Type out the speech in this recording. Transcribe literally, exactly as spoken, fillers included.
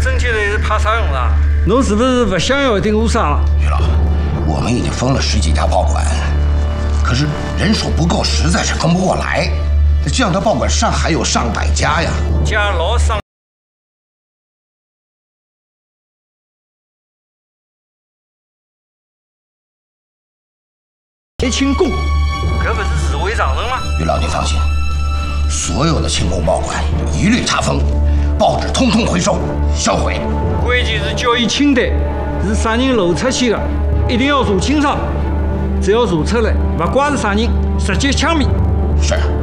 整体的怕啥用啦？侬是不是不想要一定误杀了？ 于老，我们已经封了十几家报馆，可是人手不够，实在是封不过来。这样的报馆上海有上百家呀。 家老上。 没清供，这不是自毁长人吗？ 于老，你放心，所有的清供报馆一律查封，报纸通通回收销毁。 关键是交易清单，是啥人漏出去的，一定要查清爽。只要查出来，不管是啥人，直接枪毙。 是。